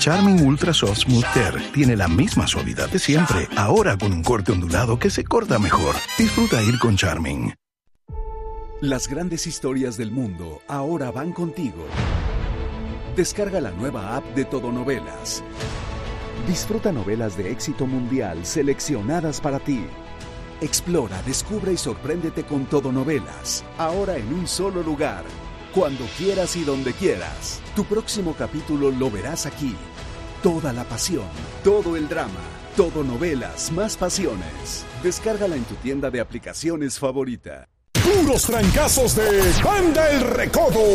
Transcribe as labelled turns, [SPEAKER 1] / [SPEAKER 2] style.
[SPEAKER 1] Charmin Ultra Soft Smooth Tear tiene la misma suavidad de siempre, ahora con un corte ondulado que se corta mejor. Disfruta ir con Charmin.
[SPEAKER 2] Las grandes historias del mundo ahora van contigo. Descarga la nueva app de Todonovelas. Disfruta novelas de éxito mundial seleccionadas para ti. Explora, descubre y sorpréndete con Todonovelas, ahora en un solo lugar, cuando quieras y donde quieras. Tu próximo capítulo lo verás aquí. Toda la pasión, todo el drama, Todonovelas más pasiones. Descárgala en tu tienda de aplicaciones favorita.
[SPEAKER 3] Puros trancazos de Banda El Recodo.